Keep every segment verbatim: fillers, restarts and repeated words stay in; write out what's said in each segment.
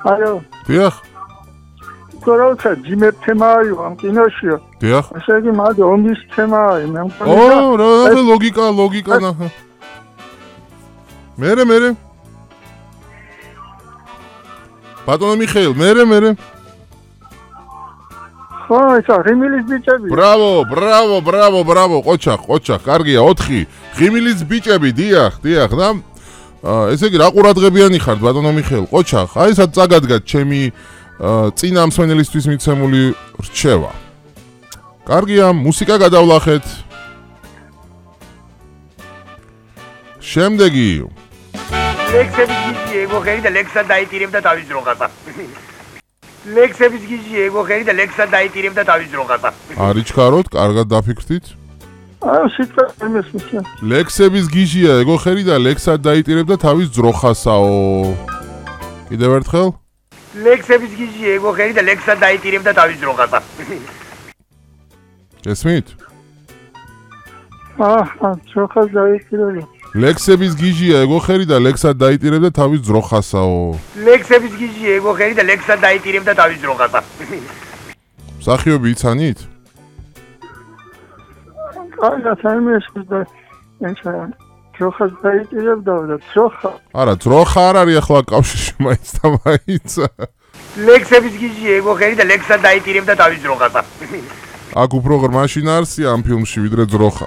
Алло. დიახ. Короче, ჯიმე თემაა ამ კინოშია. დიახ. ესე იგი, მაგ ომის თემაა, მე მგონი. ო, რა ლოგიკა, ლოგიკა ნახე. მერე, მერე. ბატონო მიხეილ, მერე, მერე. ხო, ისა ღიმილის ბიჭები. ბრავო, ბრავო, ბრავო, ბრავო, ყოჩახ, ყოჩახ, კარგია, ოთხი. ღიმილის ბიჭები, დიახ, დიახ, და ესე იგი, რა ყურადღებიანი ხართ, ბატონო მიხეილ, ყოჩახ, აი სად წაგადგათ ჩემი წინა მსმენელისთვის მიცემული რჩევა. კარგია, მუსიკა გადავლახეთ. შემდეგი. ლექსების გიჟი ეგო ხერი და ლექსად დაიტირებდა თავის დროხასა. ლექსების გიჟი ეგო ხერი და ლექსად დაიტირებდა თავის დროხასა. არიჩქაროთ, კარგად დაფიქრდით. აა, სიტყვა მესმის. ლექსების გიჟია ეგო ხერი და ლექსად დაიტირებდა თავის ძროხასაო. კიდევ ერთხელ. ლექსების გიჟი ეგო ხერი და ლექსად დაიტირებდა თავის დროხასა. გესმით? აჰა, ძროხას დაიტირებდა. ლექსების გიჟია ეგო ხერი და ლექსად დაიტირებდა თავის ძროხასაო. ლექსების გიჟი ეგო ხერი და ლექსად დაიტირებდა თავის დროხასა. მსახიობი იცანით? არა, თემესმის და ეცა ძროხას დაიტირებდა და ძროხა. არა, ძროხა არ არის ახლა კავშირში მაინც და მაინც. ლექსების გიჟი ეგო ხერი და ლექსად დაიტირებდა თავის დროხასა. აქ უფრო ღრმაშინ არსია ამ ფილმში ვიდრე ძროხა.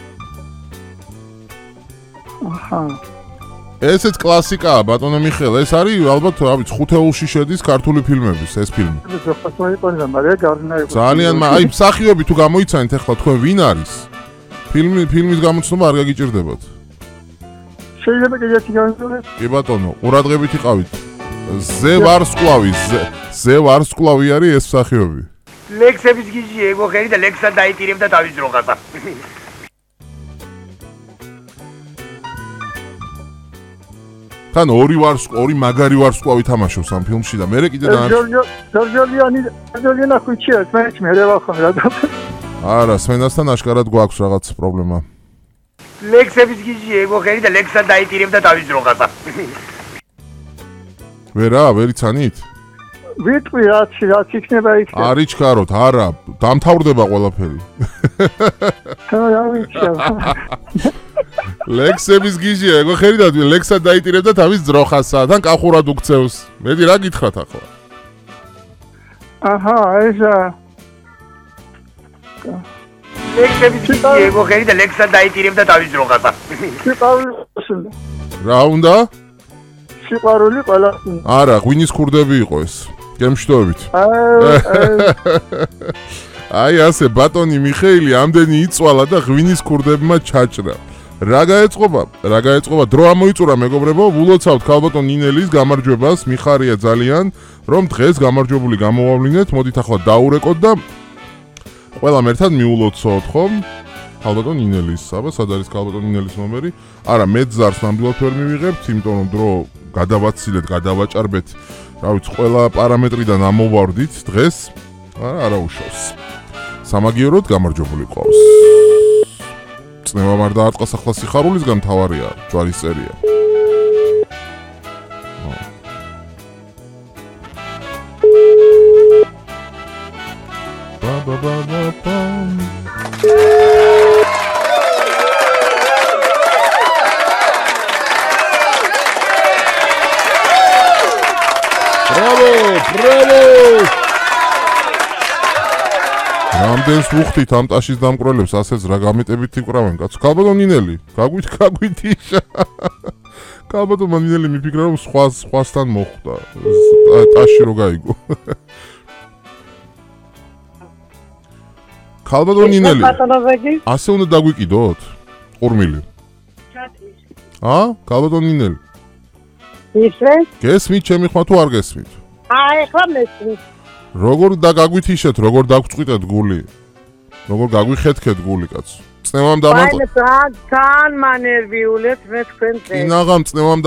აჰა. ესეც კლასიკაა, ბატონო მიხეილ, ეს არის ალბათ, რა ვიცი, ხუთეულში შედის ქართული ფილმების ეს ფილმი. ძროხას მოიყონა და მარია გარნაიყო. ძალიან, აი მსახიობი თუ გამოიცანით ახლა თქვენ ვინ არის? ფილმი ფილმის გამოცნობა არ გაგიჭირდებათ. შეიძლება კიდეთი განსხვავება? კი ბატონო, ყურადღებით იყავით. ზე ვარსკვლავი, ზე ვარსკვლავი არის ეს მსახიობი. ლექსების გიჟი ეგო ხერი და ლექსად დაიტირებდა თავის დროხასა. თან ორი ვარსკვლავი, ორი მაგარი ვარსკვლავი თამაშობს ამ ფილმში და მე კიდე და ჯორჯოლიანი, ჯორჯოლიანა ხუჩია, მე მე ვახონ რა და. არა, სვენასთან აშკარად გვაქვს რაღაც პრობლემა. ლექსების გიჟი ეგო ხერი და ლექსად დაიტირებდა თავის დროხასა. ვერა, ვერ იცანით? ვიტყვი რაც რაც იქნება იქ. არიჩქაროთ, არა, დამთავრდება ყველაფერი. რა ვიცი. ლექსების გიჟია, ეგო ხერი და ლექსად დაიტირებდა თავის ძროხასა, თან კახურად უქცევს. მედი რა გითხრათ ახლა? აჰა, ესა. ლექსების გიჟია, ეგო ხერი და ლექსად დაიტირებდა თავის ძროხასა. სიყვარული. რა უნდა? სიყვარული ყველა. არა, ღვინის ქურდები იყო ეს. გემშვიდობით. აი ასე ბატონი მიხეილი ამდენი იწვალა და ღვინის ქურდებმა ჩაჭრა. რა გაეწყობა? რა გაეწყობა? დრო ამოიწურა მეგობრებო, ვილოცავთ ქალბატონ ნინელის გამარჯვებას, მიხარია ძალიან, რომ დღეს გამარჯვებული გამოვავლინეთ. მოდით ახლა დაურეკოთ და ყველამ ერთად მიულოცოთ, ხომ? ქალბატონ ნინელის, აბა სად არის ქალბატონ ნინელის ნომერი? არა, მეძარს ნამდვილად ვერ მივიღებთ, იმიტომ რომ დრო გადავაცილეთ, გადავაჭარბეთ. რა ვიცი, ყველა პარამეტრიდან ამოვარდით დღეს. არა, არა უშავს. სამაგიეროდ გამარჯვებული ყავს. წნევა არ დაარტყას ახლა სიხარულისგან თავარია, ჯვარის წერია. Ba ba ba ba ba. Bravo, bravo! რამდენს ვუხდით ამ ტაშის დამკვრელებს, ასეც რა გამიტებით იყრავენ, კაცო. ქალბატონ ნინელი, გაგვით, გაგვით იშა. ქალბატონ ნინელი მიფიქრა რომ სხვა სხვასთან მოხვდა. ტაში რო გაიგო. ქალბატონ ნინელი. ასე უნდა დაგვიკიდოთ? ყურმილი. ა? ქალბატონ ნინელი. ისე? გესმით ჩემი ხმა თუ არ გესმით? აი, ხლა მესმის. როგორ და გაგვითიშეთ, როგორ დაგწყვიტეთ გული? როგორ გაგვიხეთქეთ გული, კაცო? წნევამ დამანყო. აი, თან მანერვიულეთ მე თქვენ წეს. ინაღამ წნევამ